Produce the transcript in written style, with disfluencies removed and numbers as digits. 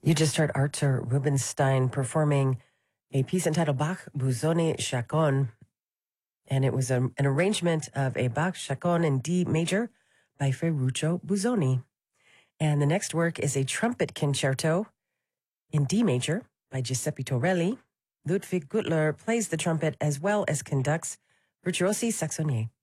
You just heard Arthur Rubinstein performing a piece entitled Bach Busoni Chaconne, and it was an arrangement of a Bach Chaconne in D major by Ferruccio Busoni. And the next work is a trumpet concerto in D major by Giuseppe Torelli. Ludwig Gutler plays the trumpet as well as conducts Virtuosi Saxonier.